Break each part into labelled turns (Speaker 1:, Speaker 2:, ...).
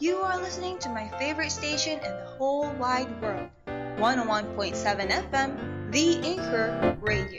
Speaker 1: You are listening to my favorite station in the whole wide world, 101.7 FM, The Anchor Radio.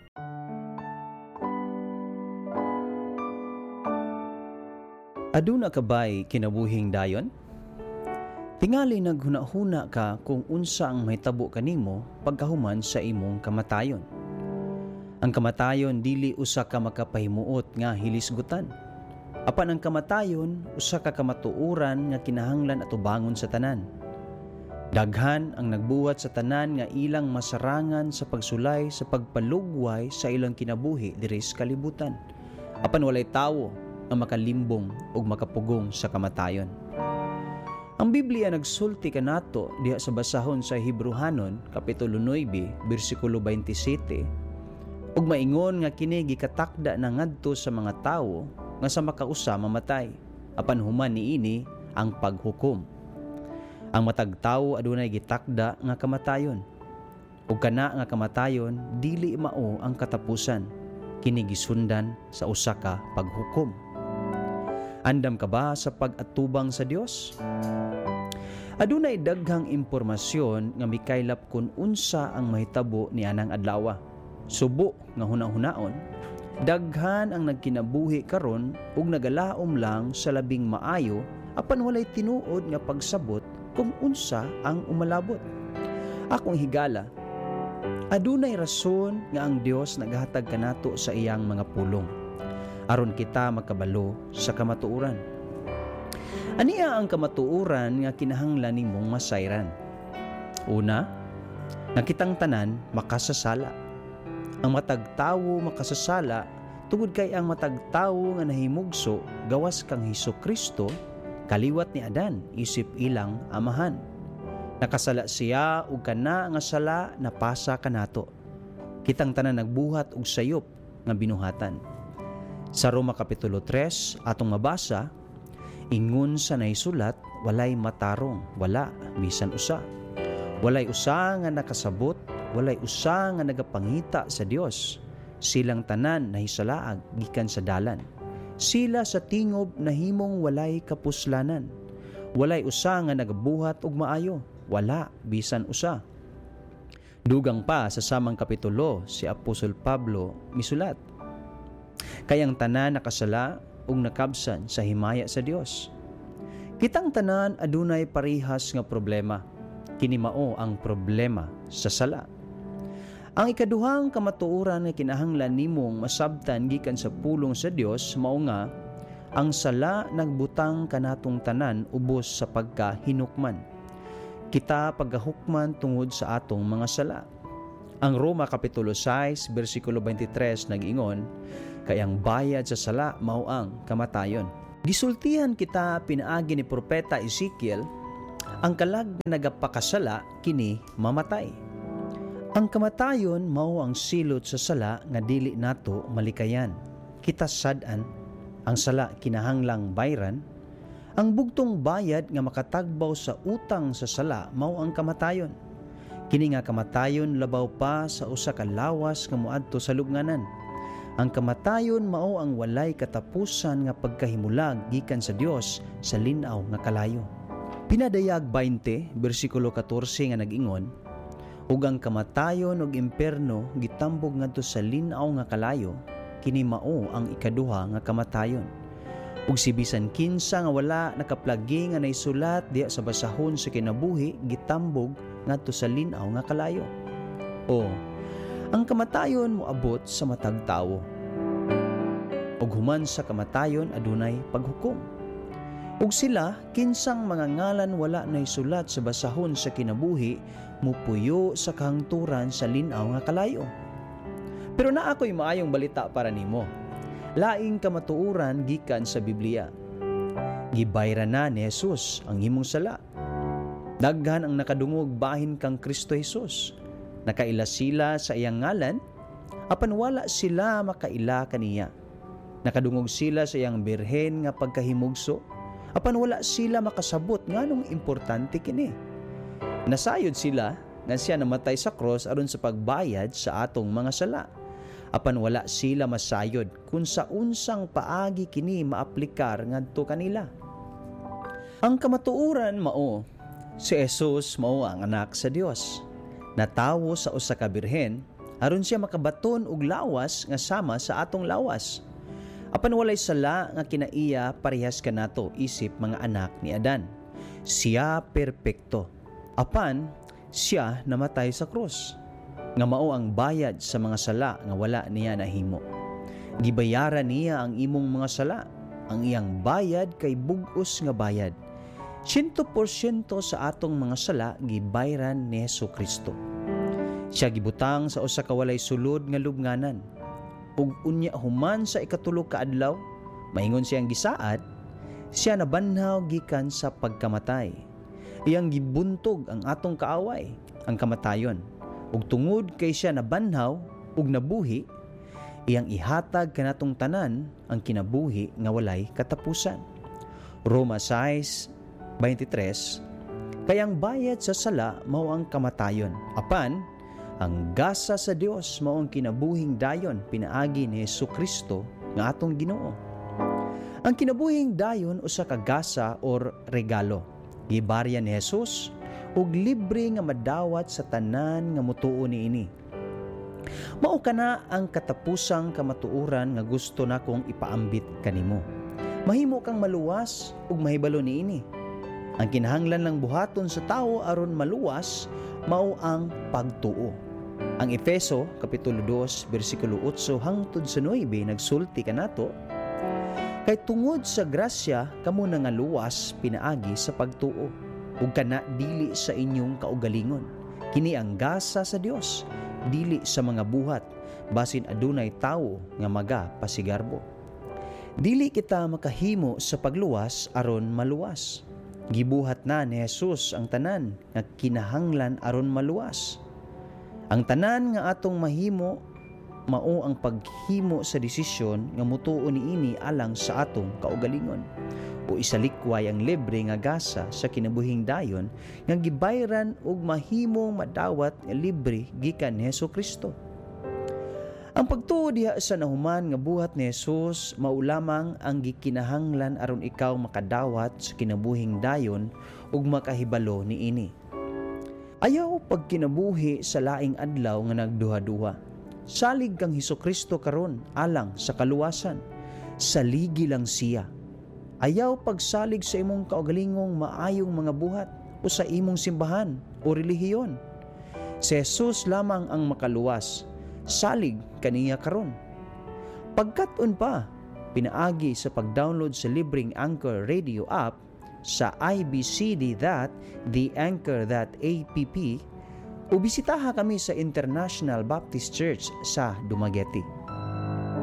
Speaker 2: Aduna ka ba'y kinabuhing dayon? Tingali naghuna-huna ka kung unsa ang mahitabo kanimo pagkahuman sa imong kamatayon. Ang kamatayon dili usa ka makapahimuot nga hilisgutan. Apan ang kamatayon usa ka kamatuoran nga kinahanglan atubangon sa tanan. Daghan ang nagbuhat sa tanan nga ilang masarangan sa pagsulay sa pagpalugway sa ilang kinabuhi diri sa kalibutan. Apan walay tawo ang makalimbong ug makapugong sa kamatayon. Ang Biblia nagsulti kanato diha sa basahon sa Hebrehanon kapitulo 9 bersikulo 27 ug maingon nga kini gikatakda na ngadto sa mga tawo nga sa makausa mamatay apan human niini ang paghukom. Ang matag tawo adunay gitakda nga kamatayon ug kana nga kamatayon dili mao ang katapusan, kini gisundan sa usa ka paghukom. Andam ka ba sa pag-atubang sa Dios? Adunay daghang impormasyon nga mikaylap kung unsa ang mahitabo ni anang adlaw. Subo nga huna-hunaon, daghan ang nagkinabuhi karon ug nagalaom lang sa labing maayo apan walay tinuod nga pagsabot kung unsa ang umalabot. Akong higala, adunay rason nga ang Dios naghatag kanato sa iyang mga pulong aron kita makabalo sa kamatuoran. Aniya ang kamatuoran nga kinahanglan nimong masayran. Una, nakitang tanan makasasala. Ang matag tawo makasasala tungod kay ang matag tawo nga nahimugso gawas kang Hesukristo kaliwat ni Adan isip ilang amahan. Nakasala siya ug kana nga sala napasa kanato. Kitang tanan nagbuhat og sayop nga binuhatan. Sa Roma kapitulo 3 atong mabasa, ingon sa naisulat, walay matarong, wala, bisan usa. Walay usa nga nakasabot, walay usa nga nagapangita sa Dios. Silang tanan nahisalaag gikan sa dalan. Sila sa tingob nahimong walay kapuslanan. Walay usa nga nagabuhat og maayo, wala, bisan usa. Dugang pa sa samang kapitulo, si Apostol Pablo misulat, kayang tanan nakasala ug nakabsan sa himaya sa Dios. Kitang tanan adunay parihas nga problema. Kini mao ang problema sa sala. Ang ikaduhang kamatuoran nga kinahanglan nimong masabtan gikan sa pulong sa Dios mao nga ang sala nagbutang kanatong tanan ubos sa pagkahinukman. Kita paggahukman tungod sa atong mga sala. Ang Roma kapitulo 6 bersikulo 23 nag-ingon, kay ang bayad sa sala mao ang kamatayon. Gisultihan kita pinaagi ni propeta Ezekiel, ang kalag nga nagapakasala kini mamatay. Ang kamatayon mao ang silot sa sala nga dili nato malikayan. Kita sad-an ang sala kinahanglang bayran. Ang bugtong bayad nga makatagbaw sa utang sa sala mao ang kamatayon. Kini nga kamatayon labaw pa sa usa ka lawas nga moadto sa lubnganan. Ang kamatayon mao ang walay katapusan nga pagkahimulag gikan sa Dios sa linaw nga kalayo. Pinadayag 20 bersikulo 14 nga nag-ingon, ug ang kamatayon ug imperno gitambog ngadto sa linaw nga kalayo, kini mao ang ikaduha nga kamatayon. Ug si bisan kinsa nga wala nakaplagi nga naisulat diha sa basahon sa kinabuhi gitambog ngadto sa linaw nga kalayo. O ang kamatayon moabot sa matag tawo. Ug human sa kamatayon adunay paghukom. Ug sila kinsang mga ngalan wala naisulat sa basahon sa kinabuhi mupuyo sa kahangturan sa linaw nga kalayo. Pero naa ko'y maayong balita para nimo. Laing kamatuoran gikan sa Biblia. Gibayran na ni Jesus ang imong sala. Daghan ang nakadungog bahin kang Kristo Jesus. Nakaila sila sa iyang ngalan, apan wala sila makaila kaniya. Nakadungog sila sa iyang birhen nga pagkahimugso, apan wala sila makasabot nganong importante kini. Nasayod sila nga siya namatay sa cross aron sa pagbayad sa atong mga sala. Apan wala sila masayod kung sa unsang paagi kini maaplikar ngadto kanila. Ang kamatuoran mao, si Jesus mao ang anak sa Dios. Natawo sa usa ka birhen aron siya makabaton og lawas nga sama sa atong lawas. Apan walay sala nga kinaiya parehas kanato isip mga anak ni Adan. Siya perpekto. Apan siya namatay sa krus. Nga mao ang bayad sa mga sala nga wala niya nahimo. Gibayaran niya ang imong mga sala. Ang iyang bayad kay bug-os nga bayad. 100% sa atong mga sala gibayran ni Hesukristo. Siya gibutang sa usa ka walay sulod nga lubnganan. Ug unya human sa ikatulo ka adlaw, maingon siyang gisaad, siya nabanhaw gikan sa pagkamatay. Iyang gibuntog ang atong kaaway, ang kamatayon. Ug tungod kay siya nabanhaw ug nabuhi, iyang ihatag kanatong tanan ang kinabuhi nga walay katapusan. Roma 6:23, kayang bayad sa sala mao ang kamatayon. Apan ang gasa sa Dios mao ang kinabuhing dayon pinaagi ni Hesukristo nga atong Ginoo. Ang kinabuhing dayon usa ka gasa or regalo. Gibarya ni Jesus ug libre nga madawat sa tanan nga mutuo niini. Mao kana ang katapusang kamatuoran nga gusto nakong ipaambit kanimo. Mahimo kang maluwas ug mahibalo niini. Ang kinahanglan lang buhaton sa tawo aron maluwas mao ang pagtuo. Ang Efeso kapitulo 2 bersikulo 8 hangtod sa 9 nagsulti kanato, kay tungod sa grasya kamo na nga luwas pinaagi sa pagtuo ug kana dili sa inyong kaugalingon. Kini ang gasa sa Dios, dili sa mga buhat basin adunay tawo nga magapasigarbo. Dili kita makahimo sa pagluwas aron maluwas. Gibuhat na ni Jesus ang tanan nga kinahanglan aron maluwas. Ang tanan nga atong mahimo mao ang paghimo sa desisyon nga mutuo niini alang sa atong kaugalingon. O isalikway ang libre nga gasa sa kinabuhing dayon nga gibayran ug mahimong madawat nga libre gikan ni Hesukristo. Ang pagtuo diha sa nahuman nga buhat ni Jesus mao lamang ang gikinahanglan aron ikaw makadawat sa kinabuhing dayon ug makahibalo niini. Ayaw pagkinabuhi sa laing adlaw nga nagduha-duha. Salig kang Hesukristo karon alang sa kaluwasan. Saligi lang siya. Ayaw pagsalig sa imong kaugalingong maayong mga buhat o sa imong simbahan o relihiyon. Si Jesus lamang ang makaluwas. Salig kaniya karon. Pagkat-on pa, pinaagi sa pag-download sa libreng Anchor Radio app sa ibcd.theanchor.app o bisitaha kami sa International Baptist Church sa Dumaguete.